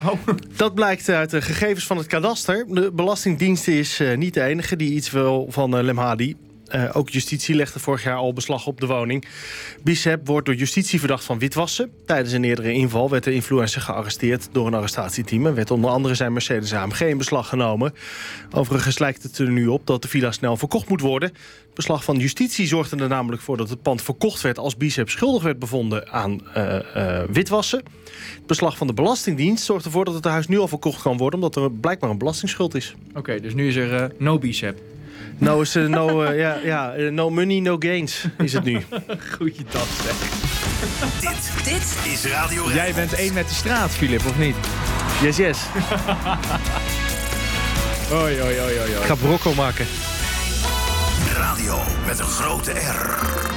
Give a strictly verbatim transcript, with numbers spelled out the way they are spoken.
Oh. Dat blijkt uit de gegevens van het kadaster. De Belastingdienst is uh, niet de enige die iets wil van uh, Lemhadi. Uh, ook justitie legde vorig jaar al beslag op de woning. Bicep wordt door justitie verdacht van witwassen. Tijdens een eerdere inval werd de influencer gearresteerd door een arrestatieteam. Er werd onder andere zijn Mercedes A M G in beslag genomen. Overigens lijkt het er nu op dat de villa snel verkocht moet worden. Het beslag van justitie zorgde er namelijk voor dat het pand verkocht werd als Bicep schuldig werd bevonden aan uh, uh, witwassen. Het beslag van de Belastingdienst zorgt ervoor dat het huis nu al verkocht kan worden, omdat er blijkbaar een belastingsschuld is. Oké, okay, dus nu is er uh, no Bicep. No, is, uh, no, uh, ja, ja, uh, no money, no gains is het nu. Goeie dag, zeg. Dit, dit is Radio Rijnmond. Jij bent één met de straat, Filip, of niet? Yes, yes. Oi, oi, oi, oi. Ik ga brocco maken. Radio met een grote R.